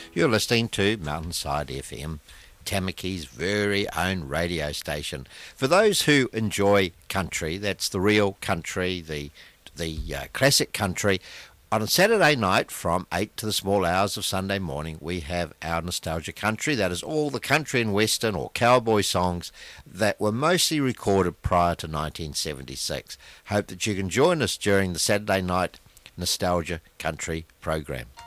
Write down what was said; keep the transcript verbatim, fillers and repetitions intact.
You're listening to Mountainside F M, Tamaki's very own radio station. For those who enjoy country, that's the real country, the the uh, classic country. On a Saturday night from eight to the small hours of Sunday morning, we have our Nostalgia Country. That is all the country and western or cowboy songs that were mostly recorded prior to nineteen seventy-six. Hope that you can join us during the Saturday night Nostalgia Country program.